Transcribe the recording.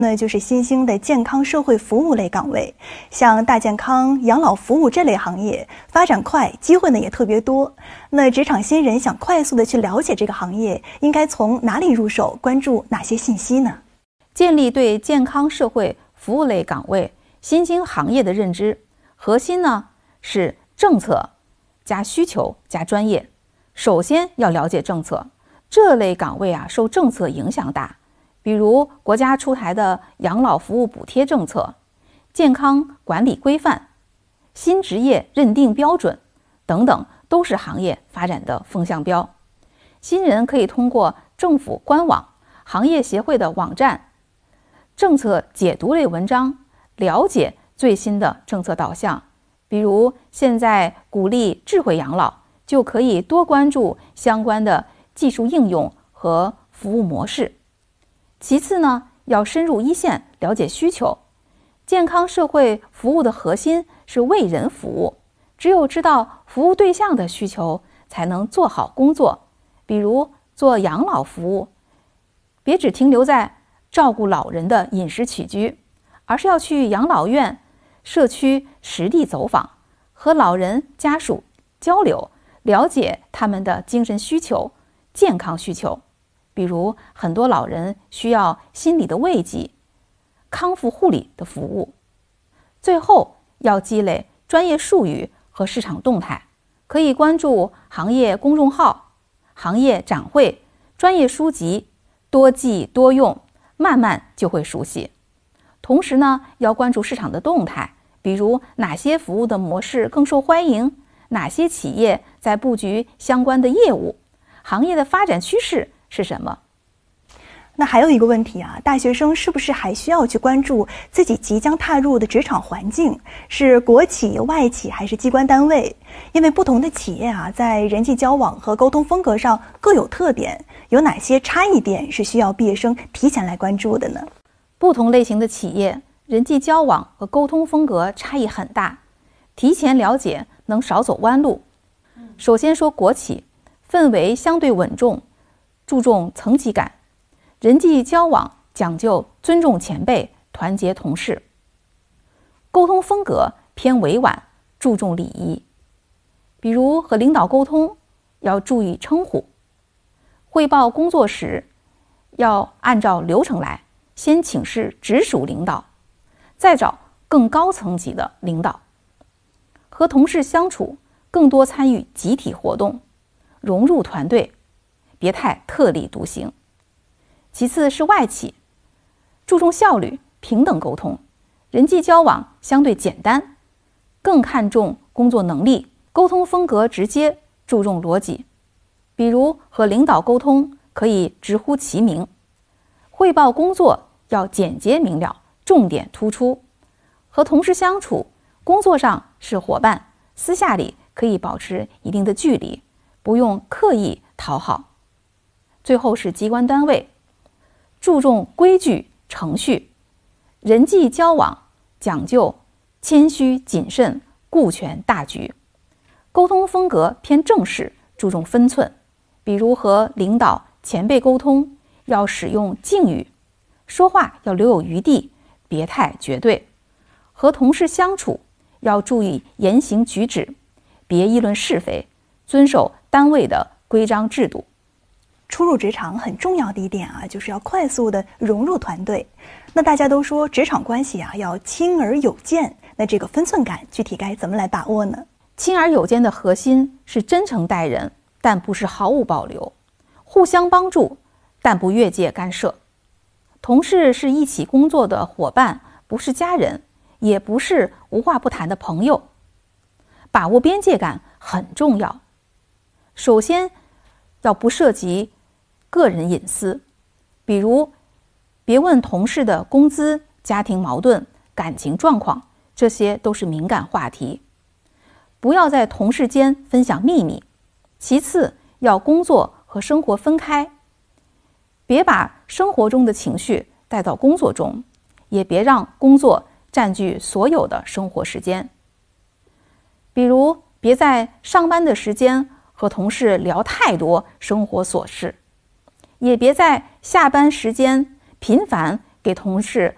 那就是新兴的健康社会服务类岗位，像大健康、养老服务这类行业发展快，机会呢也特别多。那职场新人想快速的去了解这个行业，应该从哪里入手？关注哪些信息呢？ 建立对健康社会服务类岗位新兴行业的认知，核心呢是政策加需求加专业。首先要了解政策，这类岗位受政策影响大。比如国家出台的养老服务补贴政策、健康管理规范、新职业认定标准等等，都是行业发展的风向标。新人可以通过政府官网、行业协会的网站、政策解读类文章了解最新的政策导向。比如现在鼓励智慧养老，就可以多关注相关的技术应用和服务模式。其次呢，要深入一线了解需求。健康社会服务的核心是为人服务，只有知道服务对象的需求，才能做好工作。比如做养老服务，别只停留在照顾老人的饮食起居，而是要去养老院、社区实地走访，和老人家属交流，了解他们的精神需求、健康需求。比如很多老人需要心理的慰藉、康复护理的服务。最后要积累专业术语和市场动态，可以关注行业公众号、行业展会、专业书籍，多记多用，慢慢就会熟悉。同时呢，要关注市场的动态，比如哪些服务的模式更受欢迎，哪些企业在布局相关的业务，行业的发展趋势是什么？ 那还有一个问题大学生是不是还需要去关注自己即将踏入的职场环境，是国企、外企还是机关单位？因为不同的企业在人际交往和沟通风格上各有特点，有哪些差异点是需要毕业生提前来关注的呢？ 不同类型的企业人际交往和沟通风格差异很大，提前了解能少走弯路。首先说国企，氛围相对稳重，注重层级感，人际交往讲究尊重前辈，团结同事，沟通风格偏委婉，注重礼仪。比如和领导沟通要注意称呼，汇报工作时要按照流程来，先请示直属领导，再找更高层级的领导。和同事相处更多参与集体活动，融入团队，别太特立独行。其次是外企，注重效率，平等沟通，人际交往相对简单，更看重工作能力，沟通风格直接，注重逻辑。比如和领导沟通可以直呼其名，汇报工作要简洁明了，重点突出。和同事相处，工作上是伙伴，私下里可以保持一定的距离，不用刻意讨好。最后是机关单位，注重规矩程序，人际交往讲究谦虚谨慎，顾全大局，沟通风格偏正式，注重分寸。比如和领导前辈沟通要使用敬语，说话要留有余地，别太绝对。和同事相处要注意言行举止，别议论是非，遵守单位的规章制度。 初入职场很重要的一点就是要快速的融入团队。那大家都说职场关系要亲而有间，那这个分寸感具体该怎么来把握呢？ 亲而有间的核心是真诚待人，但不是毫无保留；互相帮助，但不越界干涉。同事是一起工作的伙伴，不是家人，也不是无话不谈的朋友。把握边界感很重要。首先要不涉及个人隐私，比如别问同事的工资、家庭矛盾、感情状况，这些都是敏感话题。不要在同事间分享秘密。其次要工作和生活分开，别把生活中的情绪带到工作中，也别让工作占据所有的生活时间。比如别在上班的时间和同事聊太多生活琐事，也别在下班时间频繁给同事